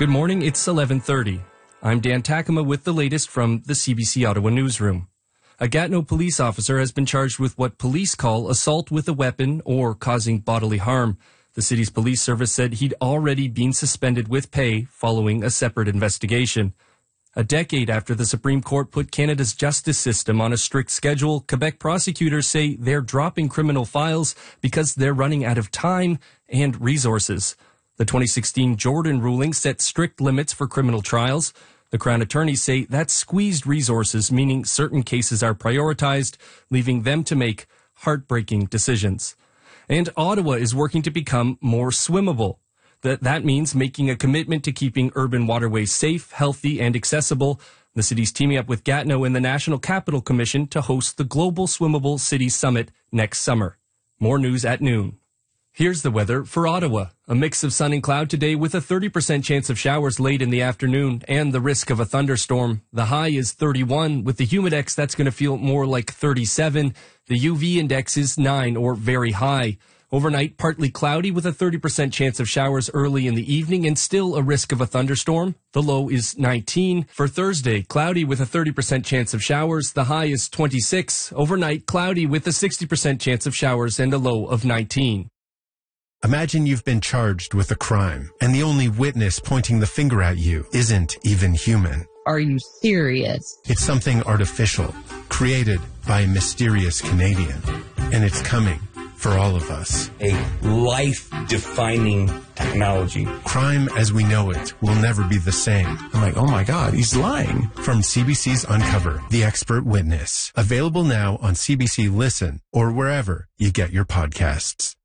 Good morning, it's 11:30. I'm Dan Takama with the latest from the CBC Ottawa newsroom. A Gatineau police officer has been charged with what police call assault with a weapon or causing bodily harm. The city's police service said he'd already been suspended with pay following a separate investigation. A decade after the Supreme Court put Canada's justice system on a strict schedule, Quebec prosecutors say they're dropping criminal files because they're running out of time and resources. The 2016 Jordan ruling set strict limits for criminal trials. The Crown attorneys say that's squeezed resources, meaning certain cases are prioritized, leaving them to make heartbreaking decisions. And Ottawa is working to become more swimmable. That means making a commitment to keeping urban waterways safe, healthy, and accessible. The city's teaming up with Gatineau and the National Capital Commission to host the Global Swimmable Cities Summit next summer. More news at noon. Here's the weather for Ottawa. A mix of sun and cloud today with a 30% chance of showers late in the afternoon and the risk of a thunderstorm. The high is 31. With the humidex, that's going to feel more like 37. The UV index is 9 or very high. Overnight, partly cloudy with a 30% chance of showers early in the evening and still a risk of a thunderstorm. The low is 19. For Thursday, cloudy with a 30% chance of showers. The high is 26. Overnight, cloudy with a 60% chance of showers and a low of 19. Imagine you've been charged with a crime, and the only witness pointing the finger at you isn't even human. Are you serious? It's something artificial, created by a mysterious Canadian, and it's coming for all of us. A life-defining technology. Crime as we know it will never be the same. I'm like, oh my God, he's lying. From CBC's Uncover, The Expert Witness. Available now on CBC Listen or wherever you get your podcasts.